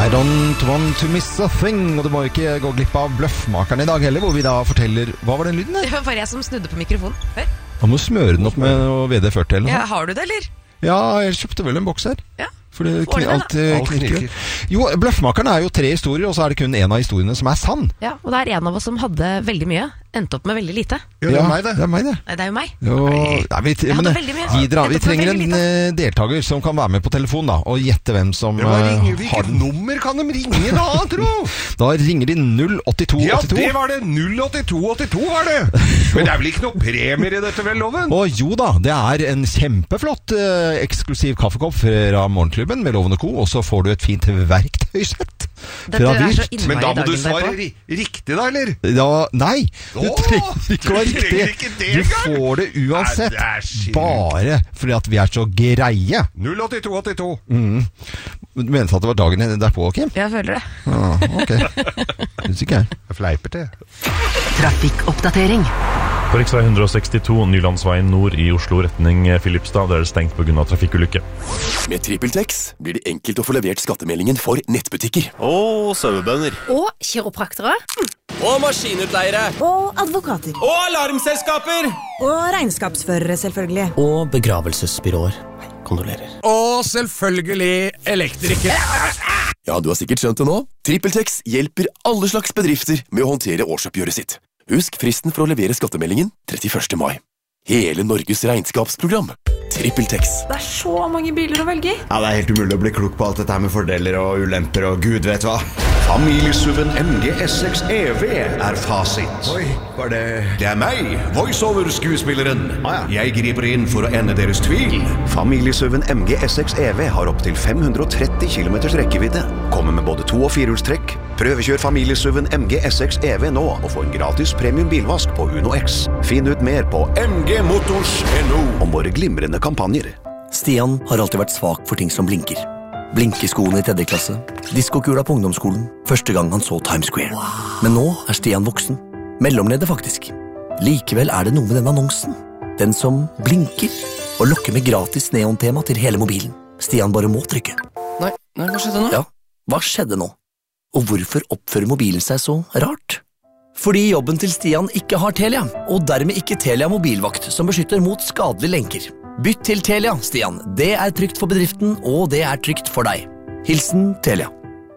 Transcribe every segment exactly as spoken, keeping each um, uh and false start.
I don't want to miss a thing. Og du må ikke gå glipp av Bløffmakeren i dag heller, hvor vi da forteller... Hva var den lyden der? Det var bare jeg som snudde på mikrofonen. Hør. Man må smøre den opp med noe V D førti eller noe. Ja, har du det, eller? Ja, jeg kjøpte vel en boks her. Ja. For det kn- alt knirker. Jo, Bløffmakeren er jo tre historier, og så er det kun en av historiene som er sann. Ja, og det er en av oss som hadde veldig mye, endte opp med veldig lite. Ja, det er meg det. Det er meg det. Nei, det er jo meg. Jo, nei, vi, Jeg men, hadde veldig mye. gi dere, vi Endte opp med trenger veldig en eh, deltaker som kan være med på telefon da, og gjette hvem som Ja, eh, ringer, har hvilket den. nummer kan de ringe da, tro? Da ringer de null åttito Ja, åttito. det var det. null åttito åttito var det. Men det er vel ikke noe premier i dette, vel, Loven? Og jo da, det er en kjempeflott eh, eksklusiv kaffekopp fra Morgenklubben med Loven og Co. Og så får du et fint verktøysett Dette fra er så Virt. innmari Men da må du dagen svare derpå. ri riktig da, eller? Ja, nei, du Åh, trenger ikke å være du trenger ikke riktig. det Du engang. får det uansett, Nei, det er sykt. bare fordi at vi er så greie. null åttito åttito. Mm. Du mener at det var dagen derpå, Kim? Jeg føler det. Ja, ok. Synes ikke jeg. Jeg fleiper til. Trafikkoppdatering. På riksvei one sixty-two Nylandsveien nord i Oslo retning Filipstad, der er det stengt på grunn av trafikkulykke. Med TrippelTex blir det enkelt å få levert skattemeldingen for nettbutikker. Og sauebønder. Og kiropraktere. Og maskinutleiere. Og advokater. Og alarmselskaper. Og regnskapsførere, selvfølgelig. Og begravelsesbyråer. Kondolerer. Og selvfølgelig elektrikere. Ja, du har sikkert skjønt det nå. TrippelTex hjelper alle slags bedrifter med å håndtere årsoppgjøret sitt. Husk fristen for å levere skattemeldingen trettiførste mai. Hele Norges regnskapsprogram. TrippelTex. Det er så mange biler å velge i. Ja, det er helt umulig å bli klok på alt dette her med fordeler og ulemper og gud vet hva. Familiesuven M G S seks E V er fasit. Oi, var det... Det er meg, voiceover-skuespilleren. Jeg griper inn for å ende deres tvil. Familiesuven M G S seks E V har opp til fem hundre tretti kilometers rekkevidde. Kommer med både to- og firehjulstrekk. Prøvekjør familiesuven M G S seks E V nå, og få en gratis premium bilvask på Uno X. Finn ut mer på m g motors punktum n o om våre glimrende kampanjer. Stian har alltid vært svak for ting som blinker. Blinkeskoene i tredje klasse, diskokula på ungdomsskolen, første gang han så Times Square. Men nå er Stian voksen. Mellomleder faktisk. Likevel er det noe med den annonsen. Den som blinker og lokker med gratis neontema til hele mobilen. Stian bare må trykke. Nei, nei, hva skjedde nå? Ja, hva skjedde nå? Og hvorfor oppfører mobilen seg så rart? Fordi jobben til Stian ikke har Telia, og dermed ikke Telia mobilvakt som beskytter mot skadelige lenker. Bytt til Telia, Stian. Det er trygt for bedriften, og det er trygt for deg. Hilsen Telia.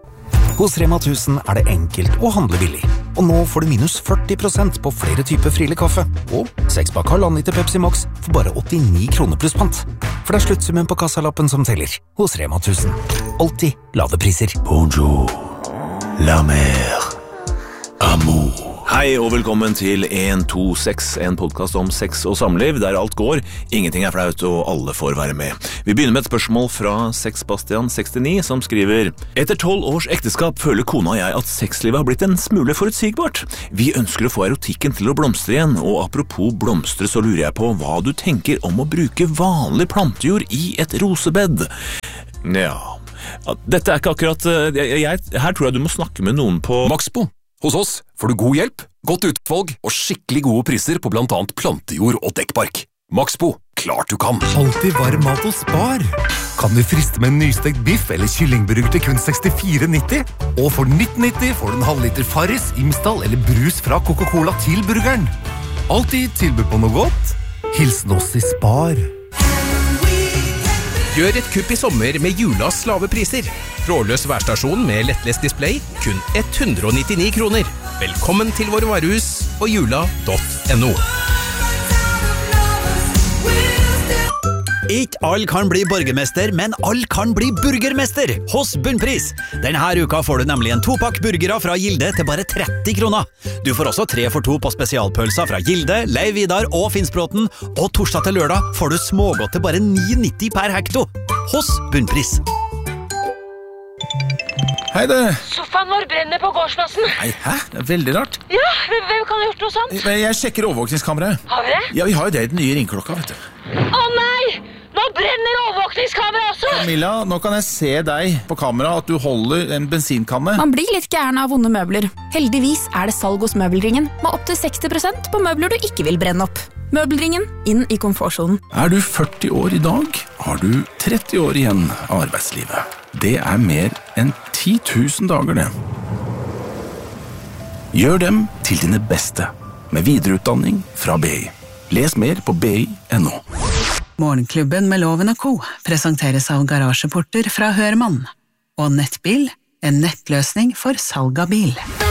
Hos Rema tusen er det enkelt å handle billig. Og nå får du minus førti prosent på flere typer Friele kaffe. Og seks pakk halvannen liter Pepsi Max for bare åttini kroner pluss pant. For det er sluttsummen på kassalappen som teller. Hos Rema tusen. Alltid lave priser. Bonjour. La mer. Amour. Hei og velkommen til en to seks, en podcast om sex og samliv, der alt går, ingenting er flaut og alle får være med. Vi begynner med et spørsmål fra Sexbastian sekstini som skriver: Etter tolv års ekteskap føler kona og jeg at sexlivet har blitt en smule forutsigbart. Vi ønsker å få erotikken til å blomstre igjen, og apropos blomstre så lurer jeg på hva du tenker om å bruke vanlig plantejord i et rosebed. Ja, dette er ikke akkurat... Jeg, jeg, her tror jeg du må snakke med noen på... Maxbo. Hos oss får du god hjelp, godt utvalg og skikkelig gode priser på blant annet plantejord og dekkbark. Maxbo, klart du kan. Alltid varm mat hos Spar. Kan du friste med en nystekt biff eller kyllingburger til kun sekstifire nitti? Og for nitten nitti får du en halvliter Farris, Imsdal eller brus fra Coca-Cola til burgeren. Alltid tilbud på noe godt. Hilsen oss i Spar. Gjør et kupp i sommer med Julas lave priser. Trådløs værstasjon med lettlest display, kun hundre og nittini kroner. Velkommen til våre varehus på jula punktum no. Ikke alle kan bli borgermester, men alle kan bli burgermester hos Bunnpris. Denne uka får du nemlig en topakk burgere fra Gilde til bare tretti kroner. Du får også tre for to på spesialpølser fra Gilde, Leiv Vidar og Finnsbråten, og torsdag til lørdag får du smågodt til bare ni nitti per hekto hos Bunnpris. Hei det. Sofaen vår brenner på gårdsplassen. Nei, hæ? Det er veldig rart. Ja, men hvem kan ha gjort noe sånt? Jeg sjekker overvåkningskameraet. Har vi det? Ja, vi har jo det i den nye ringklokka, vet du. Å nei! Nå brenner overvåkningskamera også! Camilla, nå kan jeg se deg på kamera at du holder en bensinkanne. Man blir litt gæren av vonde møbler. Heldigvis er det salg hos Møbelringen, med opp til seksti prosent på møbler du ikke vil brenne opp. Møbelringen, inn i komfortsonen. Er du førti år i dag, har du tretti år igjen av arbeidslivet. Det er mer enn ti tusen dager det. Gjør dem til dine beste, med videreutdanning fra B I. Les mer på b i punktum n o. Morgenklubben med Loven og Co. presenteres av garasjeporter fra Hørmann. Og Nettbil, en nettløsning for salg av bil.